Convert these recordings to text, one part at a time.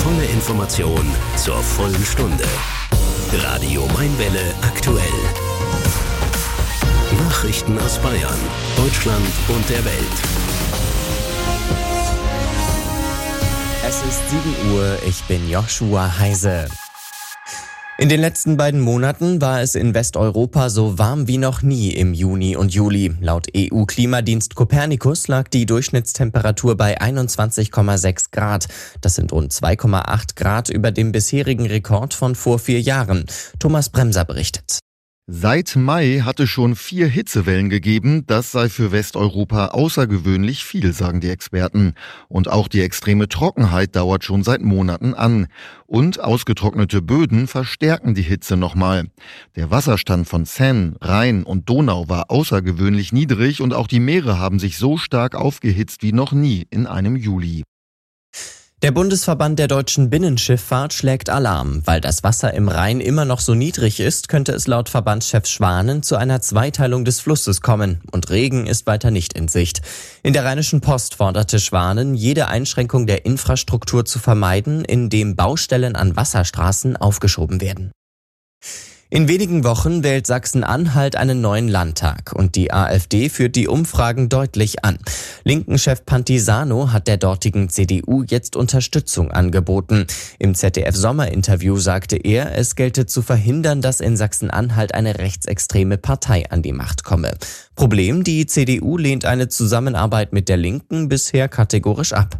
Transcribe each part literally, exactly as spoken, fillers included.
Volle Information zur vollen Stunde. Radio Mainwelle aktuell. Nachrichten aus Bayern, Deutschland und der Welt. Es ist sieben Uhr, ich bin Joshua Heise. In den letzten beiden Monaten war es in Westeuropa so warm wie noch nie im Juni und Juli. Laut E U-Klimadienst Copernicus lag die Durchschnittstemperatur bei einundzwanzig Komma sechs Grad. Das sind rund zwei Komma acht Grad über dem bisherigen Rekord von vor vier Jahren. Thomas Bremser berichtet. Seit Mai hatte schon vier Hitzewellen gegeben. Das sei für Westeuropa außergewöhnlich viel, sagen die Experten. Und auch die extreme Trockenheit dauert schon seit Monaten an. Und ausgetrocknete Böden verstärken die Hitze nochmal. Der Wasserstand von Seine, Rhein und Donau war außergewöhnlich niedrig und auch die Meere haben sich so stark aufgehitzt wie noch nie in einem Juli. Der Bundesverband der deutschen Binnenschifffahrt schlägt Alarm. Weil das Wasser im Rhein immer noch so niedrig ist, könnte es laut Verbandschef Schwanen zu einer Zweiteilung des Flusses kommen. Und Regen ist weiter nicht in Sicht. In der Rheinischen Post forderte Schwanen, jede Einschränkung der Infrastruktur zu vermeiden, indem Baustellen an Wasserstraßen aufgeschoben werden. In wenigen Wochen wählt Sachsen-Anhalt einen neuen Landtag und die AfD führt die Umfragen deutlich an. Linken-Chef Pantisano hat der dortigen C D U jetzt Unterstützung angeboten. Im Z D F-Sommerinterview sagte er, es gelte zu verhindern, dass in Sachsen-Anhalt eine rechtsextreme Partei an die Macht komme. Problem, die C D U lehnt eine Zusammenarbeit mit der Linken bisher kategorisch ab.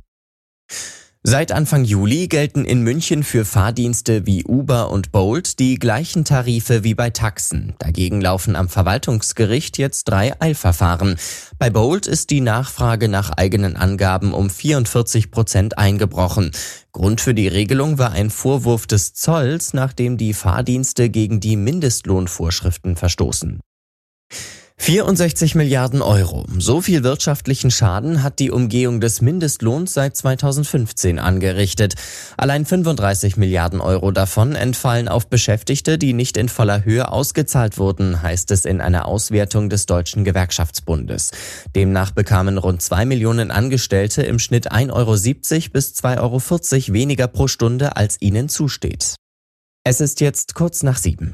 Seit Anfang Juli gelten in München für Fahrdienste wie Uber und Bolt die gleichen Tarife wie bei Taxen. Dagegen laufen am Verwaltungsgericht jetzt drei Eilverfahren. Bei Bolt ist die Nachfrage nach eigenen Angaben um vierundvierzig Prozent eingebrochen. Grund für die Regelung war ein Vorwurf des Zolls, nachdem die Fahrdienste gegen die Mindestlohnvorschriften verstoßen. vierundsechzig Milliarden Euro. So viel wirtschaftlichen Schaden hat die Umgehung des Mindestlohns seit zweitausendfünfzehn angerichtet. Allein fünfunddreißig Milliarden Euro davon entfallen auf Beschäftigte, die nicht in voller Höhe ausgezahlt wurden, heißt es in einer Auswertung des Deutschen Gewerkschaftsbundes. Demnach bekamen rund zwei Millionen Angestellte im Schnitt ein Euro siebzig bis zwei Euro vierzig weniger pro Stunde, als ihnen zusteht. Es ist jetzt kurz nach sieben.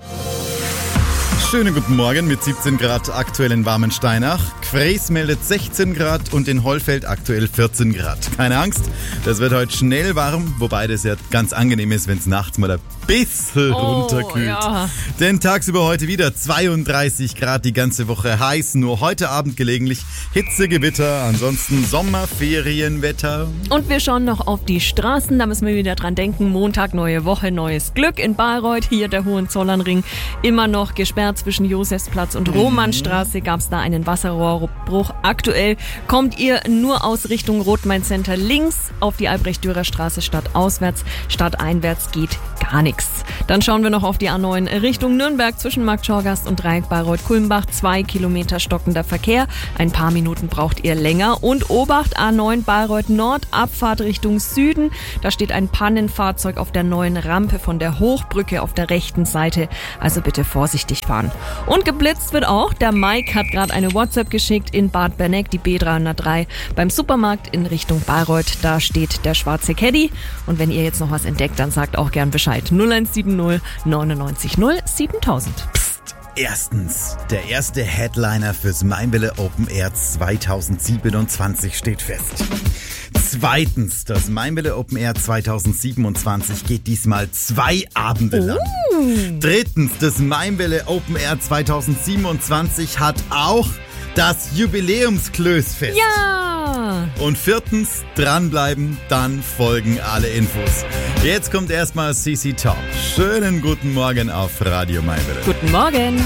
Schönen guten Morgen mit siebzehn Grad aktuell in Warmensteinach. Gfrees meldet sechzehn Grad und in Hollfeld aktuell vierzehn Grad. Keine Angst, das wird heute schnell warm, wobei das ja ganz angenehm ist, wenn es nachts mal ein bisschen oh, runterkühlt. Ja. Denn tagsüber heute wieder zweiunddreißig Grad, die ganze Woche heiß, nur heute Abend gelegentlich Hitzegewitter, ansonsten Sommerferienwetter. Und wir schauen noch auf die Straßen, da müssen wir wieder dran denken, Montag, neue Woche, neues Glück in Bayreuth, hier der Hohenzollernring, immer noch gesperrt zwischen Josefsplatz und Romannstraße, gab es da einen Wasserrohrbruch. Aktuell kommt ihr nur aus Richtung Rot-Main-Center links auf die Albrecht-Dürer-Straße stadtauswärts, stadteinwärts geht gar nichts. Dann schauen wir noch auf die A neun Richtung Nürnberg zwischen Markt Schorgast und Dreieck Bayreuth-Kulmbach. Zwei Kilometer stockender Verkehr. Ein paar Minuten braucht ihr länger. Und Obacht A neun Bayreuth Nord, Abfahrt Richtung Süden. Da steht ein Pannenfahrzeug auf der neuen Rampe von der Hochbrücke auf der rechten Seite. Also bitte vorsichtig fahren. Und geblitzt wird auch. Der Mike hat gerade eine WhatsApp geschickt in Bad Berneck, die B dreihundertdrei. Beim Supermarkt in Richtung Bayreuth, da steht der schwarze Caddy. Und wenn ihr jetzt noch was entdeckt, dann sagt auch gern Bescheid. null eins sieben null neunundneunzig null siebentausend. Psst, erstens, der erste Headliner fürs Mainwelle Open Air zweitausendsiebenundzwanzig steht fest. Zweitens, das Mainwelle Open Air zweitausendsiebenundzwanzig geht diesmal zwei Abende lang. Uh. Drittens, das Mainwelle Open Air zweitausendsiebenundzwanzig hat auch das Jubiläumsklößfest. Ja! Und viertens, dranbleiben, dann folgen alle Infos. Jetzt kommt erstmal C C Top. Schönen guten Morgen auf Radio Mainwelle. Guten Morgen!